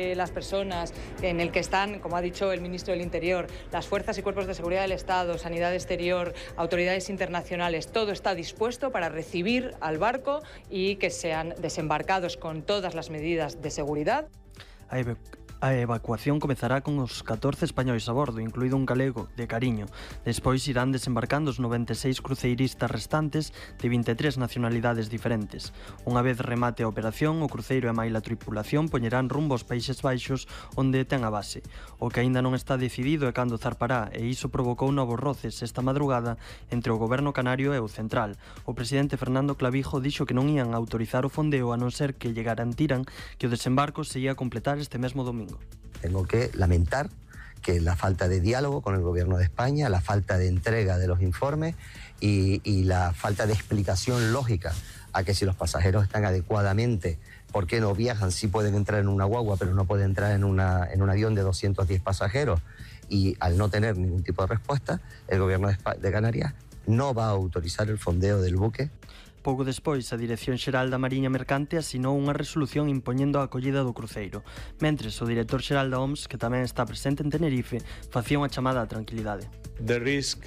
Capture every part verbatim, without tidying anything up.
de las personas, en el que están, como ha dicho el ministro del Interior, las fuerzas y cuerpos de seguridad del Estado, Sanidad Exterior, autoridades internacionales, todo está dispuesto para recibir al barco y que sean desembarcados con todas las medidas de seguridad. A evacuación comezará con os catorce españois a bordo, incluído un galego de Cariño. Despois irán desembarcando os noventa e seis cruceiristas restantes de vinte e tres nacionalidades diferentes. Unha vez remate a operación, o cruceiro e maila tripulación poñerán rumbo aos Países Baixos, onde ten a base. O que aínda non está decidido é cando zarpará, e iso provocou novos roces esta madrugada entre o goberno canario e o central. O presidente Fernando Clavijo dixo que non ían autorizar o fondeo a non ser que lle garantiran que o desembarco se ia completar este mesmo domingo. Tengo que lamentar que la falta de diálogo con el gobierno de España, la falta de entrega de los informes y, y la falta de explicación lógica a que si los pasajeros están adecuadamente, ¿por qué no viajan? Sí pueden entrar en una guagua, pero no pueden entrar en, una, en un avión de doscientos diez pasajeros. Y al no tener ningún tipo de respuesta, el gobierno de, España, de Canarias no va a autorizar el fondeo del buque. Pouco despois, a Dirección Xeral da Mariña Mercante asinou unha resolución impoñendo a acollida do cruceiro. Mentres, o director xeral da O M S, que tamén está presente en Tenerife, facía unha chamada á tranquilidade. The risk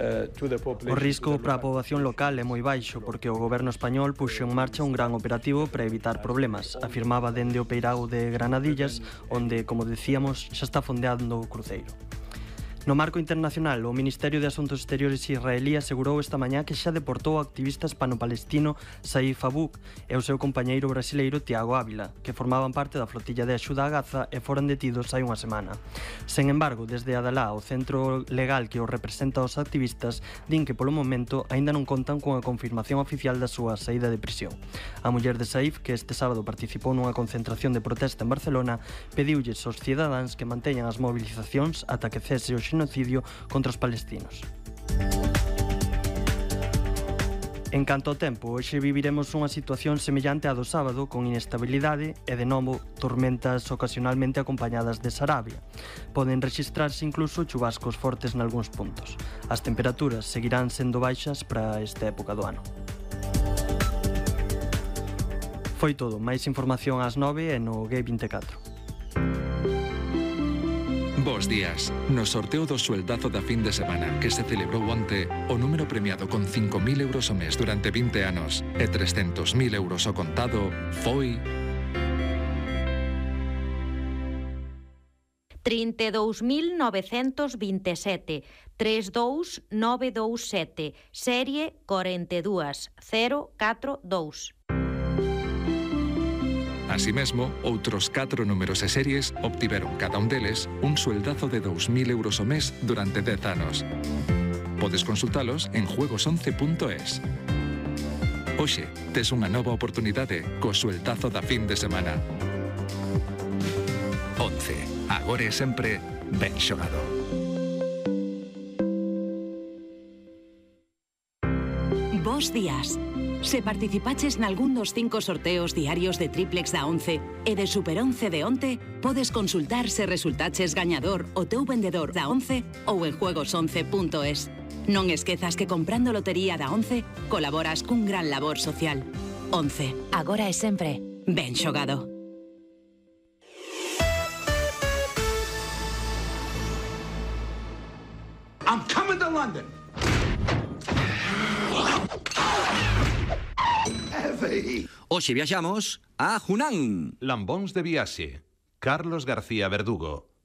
O risco para a poboación local é moi baixo porque o goberno español puxo en marcha un gran operativo para evitar problemas, afirmaba dende o peirao de Granadillas, onde, como decíamos, xa está fondeando o cruceiro. No marco internacional, o Ministerio de Asuntos Exteriores israelí asegurou esta mañá que xa deportou o activista hispano-palestino Saif Abuk e o seu compañeiro brasileiro Tiago Ávila, que formaban parte da flotilla de axuda a Gaza e foran detidos hai unha semana. Sen embargo, desde Adalá, o centro legal que os representa aos activistas, din que polo momento aínda non contan cunha confirmación oficial da súa saída de prisión. A muller de Saif, que este sábado participou nunha concentración de protesta en Barcelona, pediulles aos cidadáns que manteñan as movilizacións ata que cese o genocidio contra os palestinos. En canto ao tempo, hoxe viviremos unha situación semellante á do sábado, con inestabilidade e, de novo, tormentas ocasionalmente acompañadas de sarabia. Poden rexistrarse incluso chubascos fortes nalgúns puntos. As temperaturas seguirán sendo baixas para esta época do ano. Foi todo. Máis información ás nove e no G vinte e catro. Bos días. No sorteo do sueldazo da fin de semana que se celebrou onte, o número premiado con cinco mil euros ao mes durante vinte anos e trescentos mil euros ao contado foi... trinta e dous mil novecentos vinte e sete, tres dous nove dous sete, serie corenta e dous cero catro dous. Así mesmo, outros catro números e series obtiveron cada un deles un sueldazo de dous mil euros ao mes durante dez anos. Podes consultalos en juegos once punto es. Hoxe, tes unha nova oportunidade co sueldazo da fin de semana. once. Agora e sempre, ben xogado. Bos días. Se participaches nalgún dos cinco sorteos diarios de triplex da once e de Super once de onte, podes consultar se resultaches gañador o teu vendedor da once ou en juegos once punto es. Non esquezas que comprando lotería da once colaboras cun gran labor social. once. Agora e sempre, ben xogado. I'm coming to London. Hoxe viaxamos a Hunan. Lambóns de viaxe. Carlos García Verdugo.